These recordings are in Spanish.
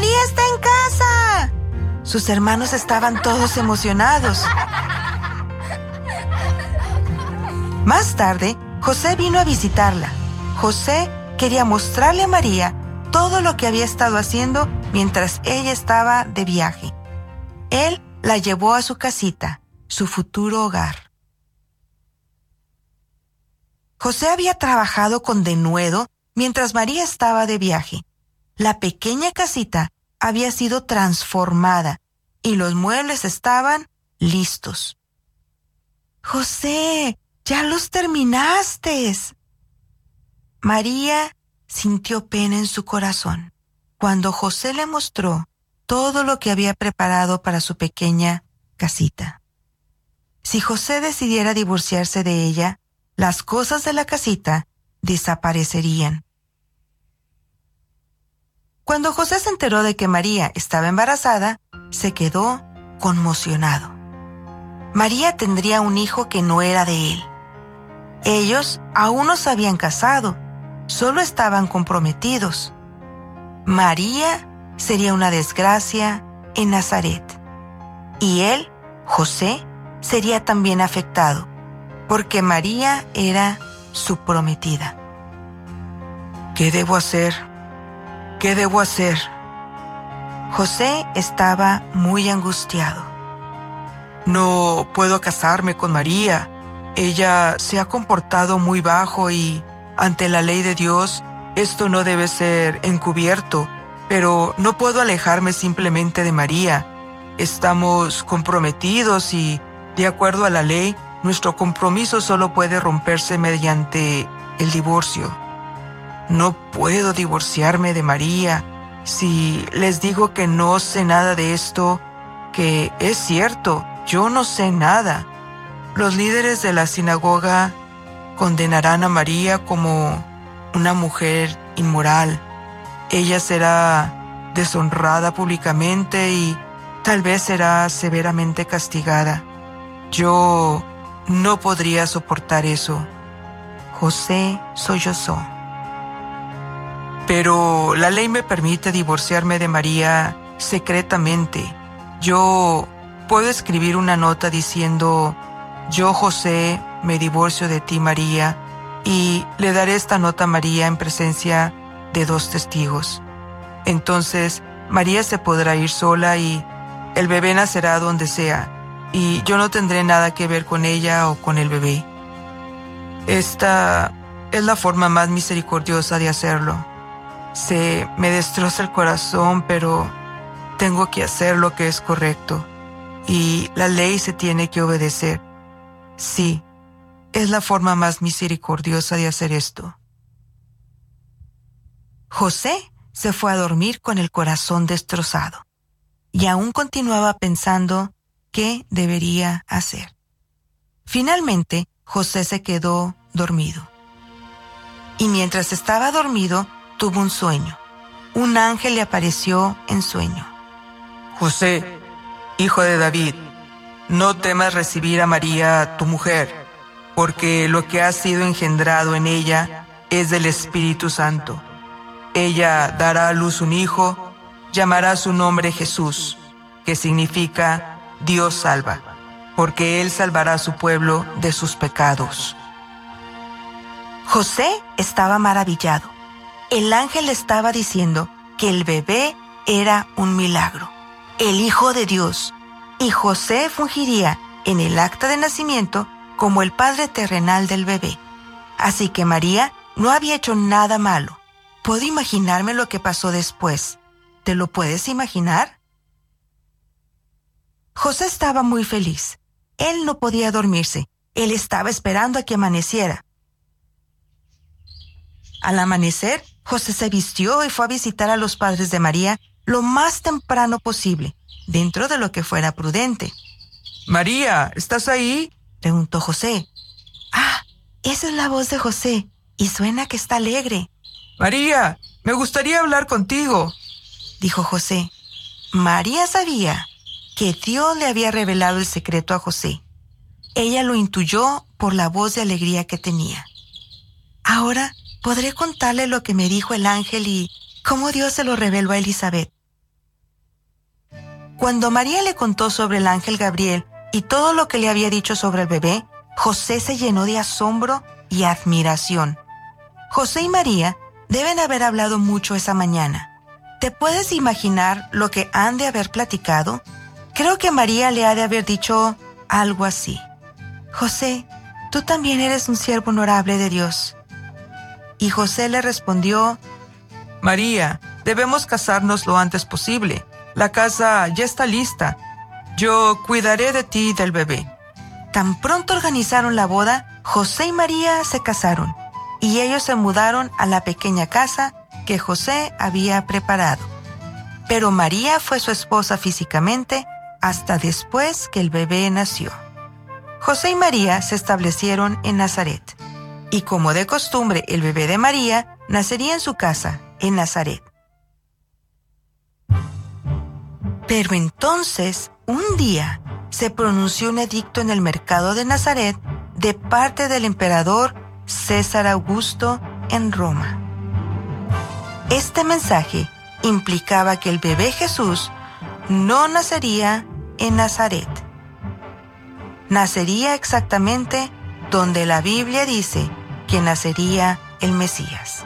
¡María está en casa! Sus hermanos estaban todos emocionados. Más tarde, José vino a visitarla. José quería mostrarle a María todo lo que había estado haciendo mientras ella estaba de viaje. Él la llevó a su casita, su futuro hogar. José había trabajado con denuedo mientras María estaba de viaje. La pequeña casita había sido transformada y los muebles estaban listos. ¡José, ya los terminaste! María sintió pena en su corazón cuando José le mostró todo lo que había preparado para su pequeña casita. Si José decidiera divorciarse de ella, las cosas de la casita desaparecerían. Cuando José se enteró de que María estaba embarazada, se quedó conmocionado. María tendría un hijo que no era de él. Ellos aún no se habían casado, solo estaban comprometidos. María sería una desgracia en Nazaret. Y él, José, sería también afectado, porque María era su prometida. ¿Qué debo hacer? ¿Qué debo hacer? José estaba muy angustiado. No puedo casarme con María. Ella se ha comportado muy bajo y, ante la ley de Dios, esto no debe ser encubierto, pero no puedo alejarme simplemente de María. Estamos comprometidos y, de acuerdo a la ley, nuestro compromiso solo puede romperse mediante el divorcio. No puedo divorciarme de María. Si les digo que no sé nada de esto, que es cierto, yo no sé nada, los líderes de la sinagoga condenarán a María como una mujer inmoral. Ella será deshonrada públicamente y tal vez será severamente castigada. Yo no podría soportar eso. José sollozó. Pero la ley me permite divorciarme de María secretamente. Yo puedo escribir una nota diciendo: yo, José, me divorcio de ti, María, y le daré esta nota a María en presencia de 2 testigos. Entonces, María se podrá ir sola y el bebé nacerá donde sea, y yo no tendré nada que ver con ella o con el bebé. Esta es la forma más misericordiosa de hacerlo. Se me destroza el corazón, pero tengo que hacer lo que es correcto, y la ley se tiene que obedecer. Sí, es la forma más misericordiosa de hacer esto. José se fue a dormir con el corazón destrozado, y aún continuaba pensando qué debería hacer. Finalmente, José se quedó dormido. Y mientras estaba dormido, tuvo un sueño. Un ángel le apareció en sueño. José, hijo de David, no temas recibir a María, tu mujer, porque lo que ha sido engendrado en ella es del Espíritu Santo. Ella dará a luz un hijo, llamará su nombre Jesús, que significa Dios salva, porque Él salvará a su pueblo de sus pecados. José estaba maravillado. El ángel le estaba diciendo que el bebé era un milagro, el Hijo de Dios, y José fungiría en el acta de nacimiento como el padre terrenal del bebé. Así que María no había hecho nada malo. Puedo imaginarme lo que pasó después. ¿Te lo puedes imaginar? José estaba muy feliz. Él no podía dormirse. Él estaba esperando a que amaneciera. Al amanecer, José se vistió y fue a visitar a los padres de María lo más temprano posible, dentro de lo que fuera prudente. María, ¿estás ahí?, preguntó José. Ah, esa es la voz de José, y suena que está alegre. María, me gustaría hablar contigo, dijo José. María sabía que Dios le había revelado el secreto a José. Ella lo intuyó por la voz de alegría que tenía. Ahora podré contarle lo que me dijo el ángel y cómo Dios se lo reveló a Elizabeth. Cuando María le contó sobre el ángel Gabriel y todo lo que le había dicho sobre el bebé, José se llenó de asombro y admiración. José y María deben haber hablado mucho esa mañana. ¿Te puedes imaginar lo que han de haber platicado? Creo que María le ha de haber dicho algo así: José, tú también eres un siervo honorable de Dios. Y José le respondió: María, debemos casarnos lo antes posible. La casa ya está lista. Yo cuidaré de ti y del bebé. Tan pronto organizaron la boda, José y María se casaron, y ellos se mudaron a la pequeña casa que José había preparado. Pero María fue su esposa físicamente hasta después que el bebé nació. José y María se establecieron en Nazaret, y como de costumbre el bebé de María nacería en su casa, en Nazaret. Pero entonces, un día, se pronunció un edicto en el mercado de Nazaret de parte del emperador César Augusto en Roma. Este mensaje implicaba que el bebé Jesús no nacería en Nazaret. Nacería exactamente donde la Biblia dice que nacería el Mesías.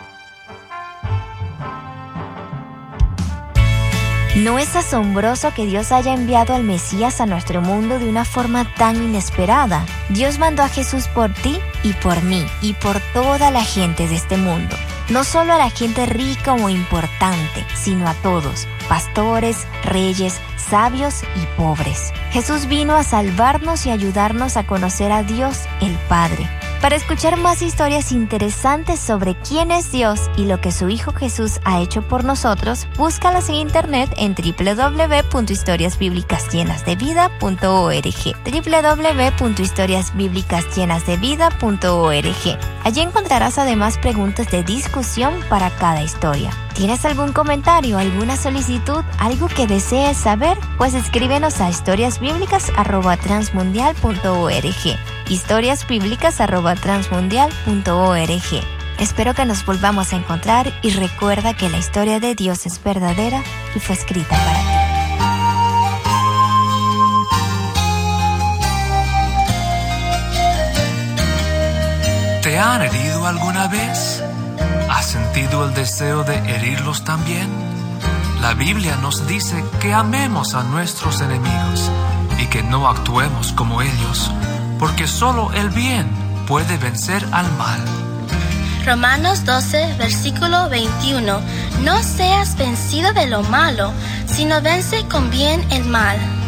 ¿No es asombroso que Dios haya enviado al Mesías a nuestro mundo de una forma tan inesperada? Dios mandó a Jesús por ti y por mí y por toda la gente de este mundo. No solo a la gente rica o importante, sino a todos, pastores, reyes, sabios y pobres. Jesús vino a salvarnos y ayudarnos a conocer a Dios, el Padre. Para escuchar más historias interesantes sobre quién es Dios y lo que su Hijo Jesús ha hecho por nosotros, búscalas en internet en www.historiasbiblicasllenasdevida.org www.historiasbiblicasllenasdevida.org. Allí encontrarás además preguntas de discusión para cada historia. ¿Tienes algún comentario, alguna solicitud, algo que desees saber? Pues escríbenos a historiasbiblicas@transmundial.org historiasbiblicas@transmundial.org. Espero que nos volvamos a encontrar y recuerda que la historia de Dios es verdadera y fue escrita para ti. ¿Te han herido alguna vez? ¿Has sentido el deseo de herirlos también? La Biblia nos dice que amemos a nuestros enemigos y que no actuemos como ellos, porque solo el bien puede vencer al mal. Romanos 12, versículo 21. No seas vencido de lo malo, sino vence con bien el mal.